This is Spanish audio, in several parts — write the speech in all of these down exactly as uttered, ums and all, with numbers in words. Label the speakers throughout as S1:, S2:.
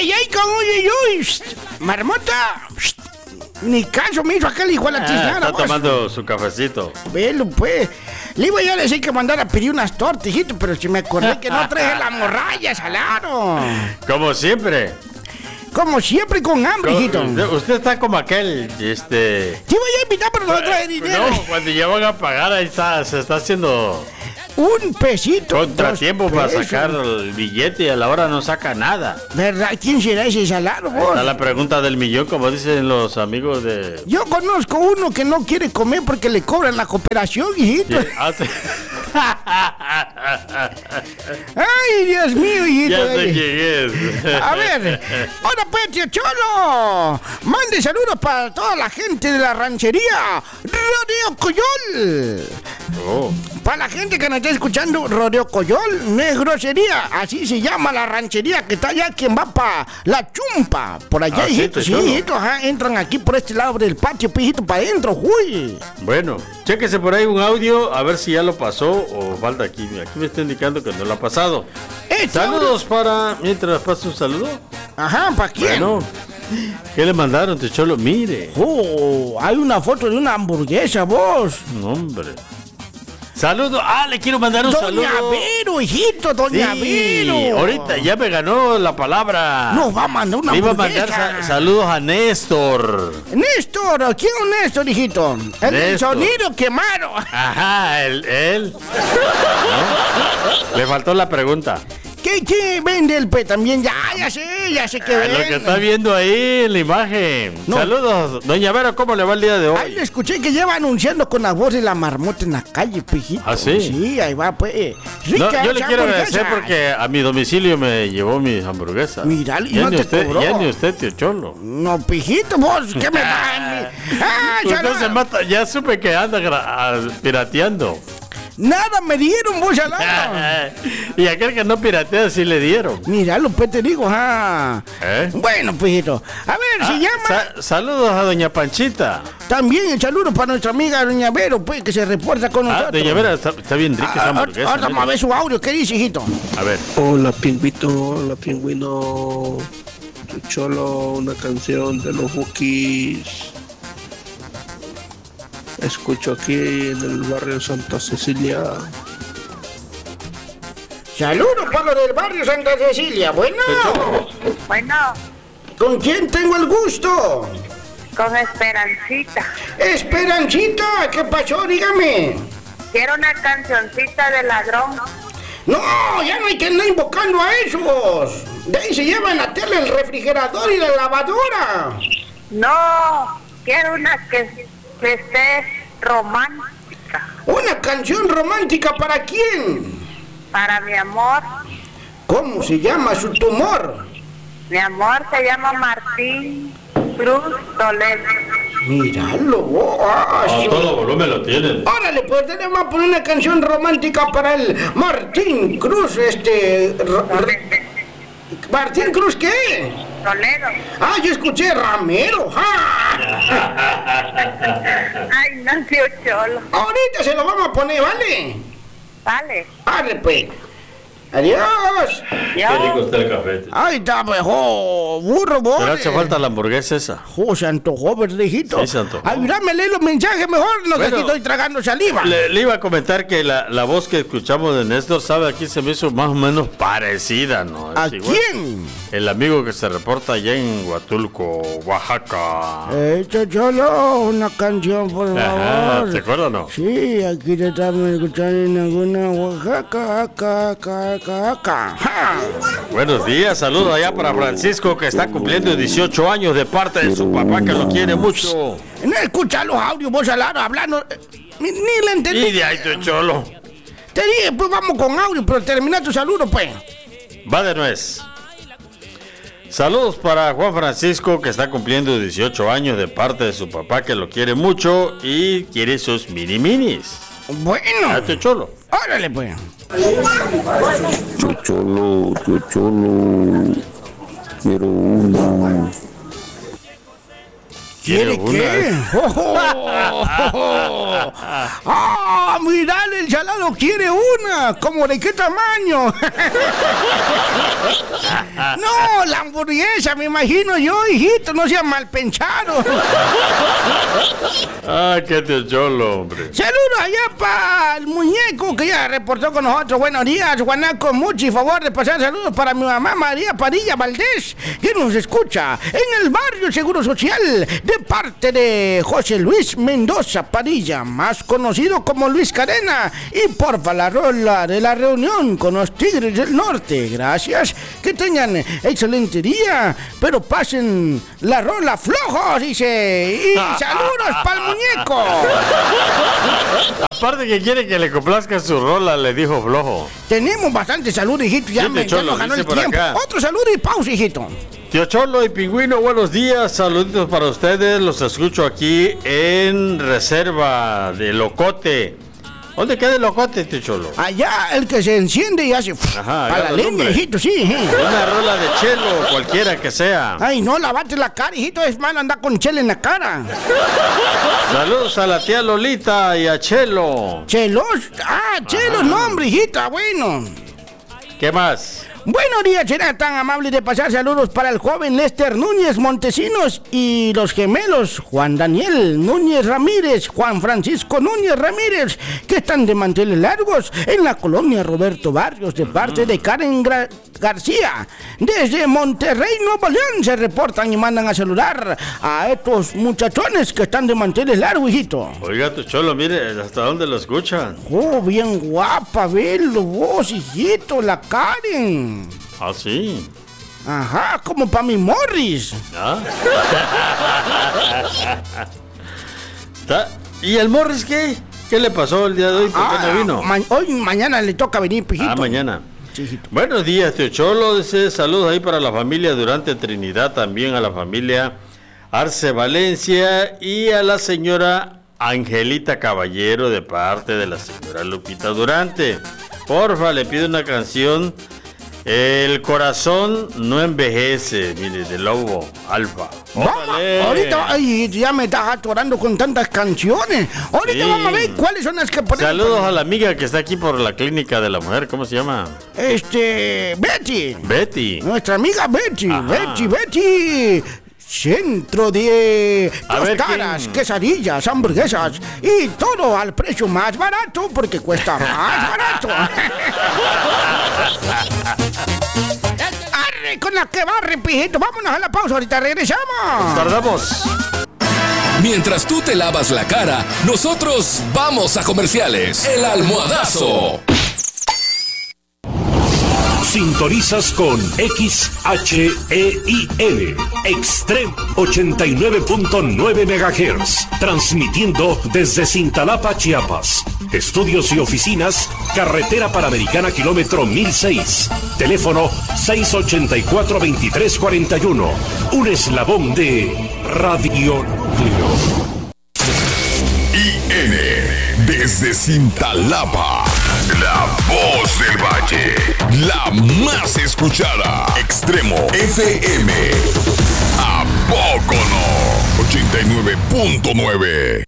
S1: ay, ay, como uy, uy. Marmota. Ni caso me hizo aquel hijo de la
S2: Ah,
S1: chisnada.
S2: está
S1: vos.
S2: tomando su cafecito.
S1: Velo, pues. Le iba yo a decir que mandara a pedir unas tortas, hijito, pero si me acordé que no traje la morralla, salado.
S2: Como siempre.
S1: Como siempre con hambre,
S2: Co-
S1: hijito.
S2: Usted, usted está como aquel, este...
S1: Te voy a invitar, pero no traje dinero.
S2: No, cuando ya van a pagar, ahí está, se está haciendo
S1: Un pesito.
S2: contratiempo
S1: dos
S2: para
S1: pesos.
S2: sacar el billete y a la hora no saca nada.
S1: ¿Verdad? ¿Quién será ese salado, vos?
S2: Está la pregunta del millón, como dicen los amigos de...
S1: Yo conozco uno que no quiere comer porque le cobran la cooperación, hijito.
S2: que hace-
S1: Ay, Dios mío, hijito.
S2: Ya sé
S1: Ay.
S2: quién es.
S1: A ver, ahora pues, tío Cholo, mande saludos para toda la gente de la ranchería Rodeo Coyol.
S2: Oh,
S1: Para la gente que nos está escuchando, Rodeo Coyol no es grosería, así se llama la ranchería que está allá, quien va para La Chumpa, por allá,
S2: Ah, sí,
S1: hijito,
S2: tío
S1: sí,
S2: Cholo.
S1: hijito, ajá, entran aquí por este lado del patio, pijito, para adentro, uy.
S2: bueno, chéquese por ahí un audio, a ver si ya lo pasó o falta aquí. Mira, aquí me está indicando que no lo ha pasado.
S1: Este
S2: Saludos para... Mientras pasa un saludo.
S1: Ajá, ¿para quién?
S2: Bueno, ¿qué le mandaron, tío Cholo? Mire.
S1: Oh, hay una foto de una hamburguesa, vos.
S2: No, hombre. Saludos. Ah, le quiero mandar un
S1: Doña
S2: saludo.
S1: Vero, hijito, Doña
S2: Sí,
S1: Vero.
S2: ahorita ya me ganó la palabra.
S1: Nos va a mandar una
S2: Le iba a
S1: hamburguesa.
S2: mandar sa- saludos a Néstor.
S1: Néstor, ¿quién es Néstor, hijito? El del
S2: Néstor.
S1: sonido quemado.
S2: Ajá, él. él. ¿No? Le faltó la pregunta.
S1: ¿Qué, qué vende el pe también? Ya, ya sé, ya sé que
S2: Ah,
S1: vende.
S2: lo que está viendo ahí en la imagen.
S1: No.
S2: Saludos, doña Vera, ¿cómo le va el día de
S1: Ahí
S2: hoy?
S1: le escuché que lleva anunciando con la voz de la marmota en la calle, pejito.
S2: ¿Ah, sí?
S1: Sí, ahí va, pues.
S2: No,
S1: Rica
S2: yo le
S1: esa
S2: quiero
S1: hamburguesa.
S2: agradecer porque a mi domicilio me llevó mis hamburguesas.
S1: Mira, y
S2: ya
S1: no
S2: ni
S1: te
S2: usted,
S1: cobró.
S2: ya ni usted, tío Cholo.
S1: No, pijito, vos, ¿qué me va? Ah,
S2: Usted
S1: salado.
S2: se mata, ya supe que anda gra- ah, pirateando.
S1: Nada me dieron, vos, salado.
S2: Y aquel que no piratea sí le dieron.
S1: Mira, lo te digo, ah.
S2: ¿Eh?
S1: Bueno, pijito. A ver, se
S2: Ah,
S1: llama.
S2: sa- saludos a doña Panchita.
S1: También el saludo para nuestra amiga Doña Vero, pues, que se reporta con
S2: Ah,
S1: nosotros.
S2: doña Vera, está, está bien rica esa
S1: Ah,
S2: hamburguesa.
S1: ahora vamos a
S2: mire.
S1: ver su audio. ¿Qué dice, hijito?
S2: A ver.
S3: Hola pingüito, hola pingüino, Cholo, una canción de los Bukis. Escucho aquí en el barrio Santa Cecilia.
S1: Saludos para los del barrio Santa Cecilia. Bueno,
S4: Bueno,
S1: ¿con quién tengo el gusto?
S4: con Esperancita.
S1: Esperancita, ¿qué pasó? Dígame.
S4: Quiero una cancioncita de ladrón.
S1: No, ya no hay que andar invocando a esos. De ahí se llevan la tele, el refrigerador y la lavadora.
S4: No, quiero una que, que esté romántica.
S1: ¿Una canción romántica para quién?
S4: Para mi amor.
S1: ¿Cómo se llama su tumor?
S4: Mi amor se llama Martín Cruz Toledo.
S1: Míralo, vos. Ah, sí.
S2: volumen lo tienen.
S1: Órale, pues tenemos que poner una canción romántica para el Martín Cruz, este... ro- r- ¿Martín Cruz qué?
S4: Toledo.
S1: Ah, yo escuché Ramero. ¡Ja!
S4: Ay, no, tío Cholo.
S1: Ahorita se lo vamos a poner, ¿vale?
S4: Vale.
S1: Árale, pues. Adiós.
S4: Yo.
S2: está el café.
S1: Ay, está mejor, burro, vos.
S2: Pero hace falta la hamburguesa esa.
S1: Oh, se antojó, verdejito.
S2: Sí, se antojó.
S1: Ay, mira, me lee los mensajes mejor, no que
S2: Bueno,
S1: aquí estoy tragando saliva.
S2: Le, le iba a comentar que la, la voz que escuchamos de Néstor, sabe, aquí se me hizo más o menos parecida, ¿no? Es
S1: ¿A
S2: igual.
S1: quién?
S2: El amigo que se reporta allá en Huatulco, Oaxaca.
S1: Esto solo una canción, por
S2: Ajá,
S1: favor.
S2: ¿te acuerdas o no?
S1: Sí, aquí te estamos escuchando en alguna Oaxaca, acá, acá, acá, acá. ¡Ja!
S2: Buenos días, saludos allá para Francisco que está cumpliendo dieciocho años de parte de su papá que lo quiere mucho.
S1: No escucha los audios, vos al lado hablando. eh, Ni, ni le entendí.
S2: Y de ahí tu cholo.
S1: Te dije, pues vamos con audio, pero termina tu saludo, pues.
S2: Va de nuez. Saludos para Juan Francisco que está cumpliendo dieciocho años de parte de su papá que lo quiere mucho y quiere sus mini minis.
S1: Bueno,
S2: A tu cholo.
S1: órale, pues.
S3: Tío Cholo, tío Cholo, quiero una.
S1: ¿Quiere
S2: Quiero
S1: qué? Oh, oh, oh. Ah, mirale, el salado quiere una. ¿Cómo de qué tamaño? No, la hamburguesa, me imagino yo, hijito, no sea mal pensado.
S2: Ah, qué tío Cholo, hombre.
S1: Saludos allá para el muñeco que ya reportó con nosotros. Buenos días, Guanaco Muchi. Favor de pasar saludos para mi mamá María Padilla Valdés, que nos escucha en el barrio Seguro Social, de parte de José Luis Mendoza Padilla, más conocido como Luis Cadena. Y porfa, la rola de la reunión con los Tigres del Norte. Gracias, que tengan excelente día, pero pasen la rola flojos, dice. Y saludos para el muñeco.
S2: Aparte que quiere que le complazca su rola, le dijo flojo.
S1: Tenemos bastante salud, hijito. Ya,
S2: Sí,
S1: me,
S2: Cholo,
S1: ya nos ganó el
S2: dice por
S1: tiempo.
S2: acá.
S1: Otro saludo y pausa, hijito.
S2: Tío Cholo y Pingüino, buenos días, saluditos para ustedes, los escucho aquí en Reserva de Locote. ¿Dónde queda el Locote, tío Cholo?
S1: Allá, el que se enciende y hace
S2: Ajá,
S1: a la
S2: agarra el
S1: leña,
S2: nombre.
S1: hijito, sí. sí.
S2: Una rola de chelo, cualquiera que sea.
S1: Ay, no, lavate la cara, hijito, es malo andar con chela en la cara.
S2: Saludos a la tía Lolita y a Chelo.
S1: Chelos, ah, chelos, no, hombre, hijita, bueno.
S2: ¿Qué más?
S1: Buenos días, será tan amable de pasar saludos para el joven Lester Núñez Montesinos y los gemelos Juan Daniel Núñez Ramírez, Juan Francisco Núñez Ramírez, que están de manteles largos en la colonia Roberto Barrios, de parte de Karen Gra- García. Desde Monterrey, Nuevo León, se reportan y mandan a saludar a estos muchachones que están de manteles largos, hijito.
S2: Oiga, tu Cholo, mire, ¿hasta dónde lo escuchan?
S1: Oh, bien guapa, velo vos, hijito, la Karen.
S2: Ah, sí.
S1: Ajá, como para mi Morris.
S2: ¿Ah? Ta- ¿Y el Morris qué? ¿Qué le pasó el día de hoy? ¿Por qué no vino?
S1: ma- hoy, mañana le toca venir, pijito.
S2: Ah, mañana.
S1: Sí, hijito.
S2: Buenos días, tío Cholo. Dice saludos ahí para la familia Durante Trinidad, también a la familia Arce Valencia y a la señora Angelita Caballero de parte de la señora Lupita Durante. Porfa, le pido una canción. El corazón no envejece, mire, de Lobo Alfa.
S1: Vamos,
S2: ¡Órale!
S1: ahorita, ay, ya me estás atorando con tantas canciones. Ahorita
S2: Sí.
S1: vamos a ver cuáles son las que ponemos.
S2: Saludos a la amiga que está aquí por la clínica de la mujer. ¿Cómo se llama?
S1: Este, Betty.
S2: Betty.
S1: Nuestra amiga Betty.
S2: Ajá.
S1: Betty, Betty. Centro de
S2: A ver,
S1: tostadas,
S2: ¿quién?
S1: quesadillas, hamburguesas y todo al precio más barato porque cuesta más barato. Arre con la que barre, pijito. Vámonos a la pausa, ahorita regresamos.
S2: Tardamos.
S5: Mientras tú te lavas la cara, nosotros vamos a comerciales. El Almohadazo.
S6: Sintonizas con X H E I N, Extreme ochenta y nueve punto nueve megahertz, transmitiendo desde Cintalapa, Chiapas. Estudios y oficinas, Carretera Panamericana, kilómetro mil seis. Teléfono seis ochenta y cuatro, veintitrés cuarenta y uno. Un eslabón de Radio Núcleo.
S5: I N, desde Cintalapa. La voz del Valle. La más escuchada. Extremo F M. ¿A poco no? ochenta y nueve punto nueve.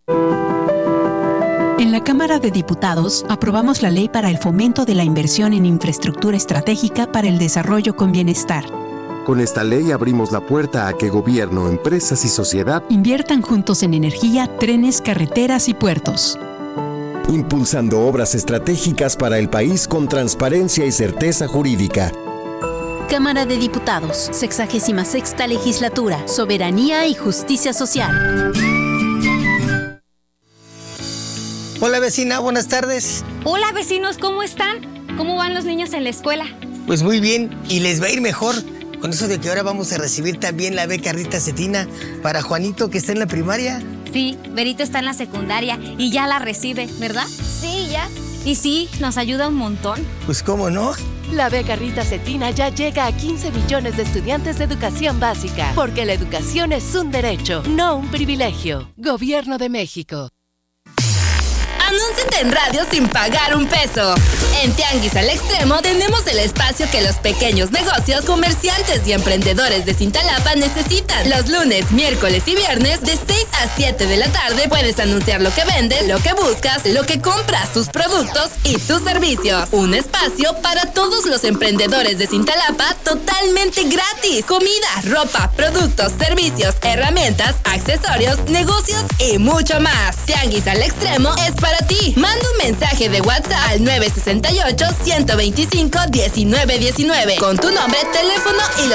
S7: En la Cámara de Diputados aprobamos la ley para el fomento de la inversión en infraestructura estratégica para el desarrollo con bienestar.
S8: Con esta ley abrimos la puerta a que gobierno, empresas y sociedad
S7: Inviertan juntos en energía, trenes, carreteras y puertos.
S9: impulsando obras estratégicas para el país con transparencia y certeza jurídica.
S10: Cámara de Diputados, sexagésima sexta legislatura, soberanía y justicia social.
S11: Hola vecina, buenas tardes.
S12: Hola vecinos, ¿cómo están? ¿Cómo van los niños en la escuela?
S11: Pues muy bien, y les va a ir mejor con eso de que ahora vamos a recibir también la beca Rita Cetina para Juanito, que está en la primaria.
S12: Sí, Berito está en la secundaria y ya la recibe, ¿verdad?
S13: Sí, ya.
S12: Y sí, nos ayuda un montón.
S11: Pues cómo no.
S13: La beca Rita Cetina ya llega a quince millones de estudiantes de educación básica, porque la educación es un derecho, no un privilegio. Gobierno de México.
S14: Anúnciate en radio sin pagar un peso. En Tianguis al Extremo tenemos el espacio que los pequeños negocios, comerciantes y emprendedores de Cintalapa necesitan. Los lunes, miércoles y viernes de seis a siete de la tarde puedes anunciar lo que vendes, lo que buscas, lo que compras, tus productos y tus servicios. Un espacio para todos los emprendedores de Cintalapa totalmente gratis. Comida, ropa, productos, servicios, herramientas, accesorios, negocios y mucho más. Tianguis al Extremo es para ti. Manda un mensaje de WhatsApp al nueve seis ocho, uno dos cinco, uno nueve uno nueve con tu nombre, teléfono y